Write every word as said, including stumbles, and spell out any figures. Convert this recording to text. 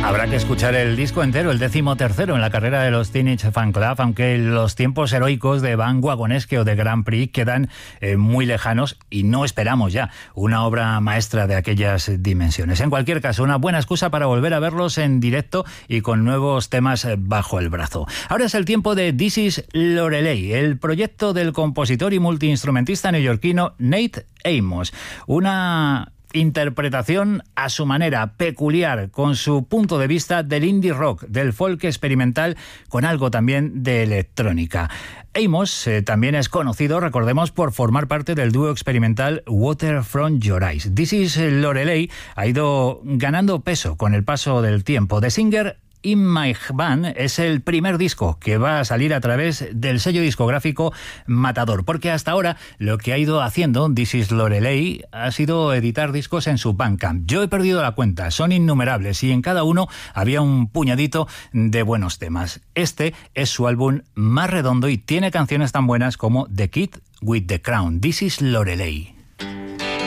Habrá que escuchar el disco entero, el décimo tercero en la carrera de los Teenage Fanclub, aunque los tiempos heroicos de Van Wagonesque o de Grand Prix quedan eh, muy lejanos y no esperamos ya una obra maestra de aquellas dimensiones. En cualquier caso, una buena excusa para volver a verlos en directo y con nuevos temas bajo el brazo. Ahora es el tiempo de This Is Lorelei, el proyecto del compositor y multiinstrumentista neoyorquino Nate Amos. Una interpretación a su manera, peculiar, con su punto de vista del indie rock, del folk experimental, con algo también de electrónica. Amos eh, también es conocido, recordemos, por formar parte del dúo experimental Water From Your Eyes. This Is Lorelei ha ido ganando peso con el paso del tiempo. The Singer In My Band es el primer disco que va a salir a través del sello discográfico Matador, porque hasta ahora lo que ha ido haciendo This Is Lorelei ha sido editar discos en su Bandcamp. Yo he perdido la cuenta, son innumerables y en cada uno había un puñadito de buenos temas. Este es su álbum más redondo y tiene canciones tan buenas como The Kid with the Crown. This Is Lorelei.